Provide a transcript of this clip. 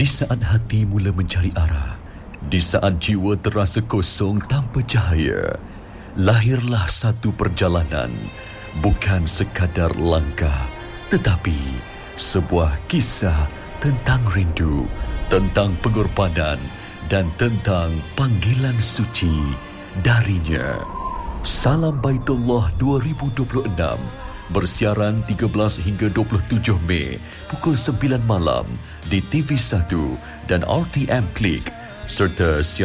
Di saat hati mula mencari arah, di saat jiwa terasa kosong tanpa cahaya, lahirlah satu perjalanan, bukan sekadar langkah, tetapi sebuah kisah tentang rindu, tentang pengorbanan dan tentang panggilan suci darinya. Salam Baitullah 2026 bersiaran 13 hingga 27 Mei pukul 9 malam di TV1 dan RTM Klik serta